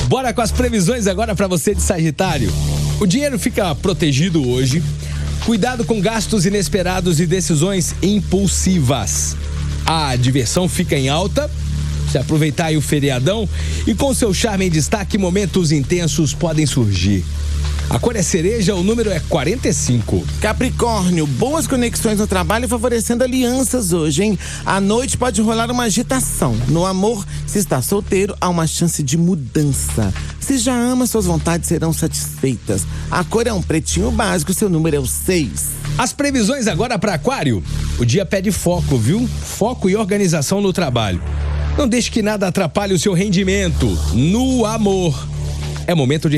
Bora com as previsões agora para você de Sagitário. O dinheiro fica protegido hoje. Cuidado com gastos inesperados e decisões impulsivas. A diversão fica em alta. Se aproveitar aí o feriadão e com seu charme em destaque, momentos intensos podem surgir. A cor é cereja, o número é 45. Capricórnio, boas conexões no trabalho favorecendo alianças hoje, hein? À noite pode rolar uma agitação. No amor, se está solteiro, há uma chance de mudança. Se já ama, suas vontades serão satisfeitas. A cor é um pretinho básico, seu número é o 6. As previsões agora para Aquário. O dia pede foco, viu? Foco e organização no trabalho. Não deixe que nada atrapalhe o seu rendimento. No amor, é momento de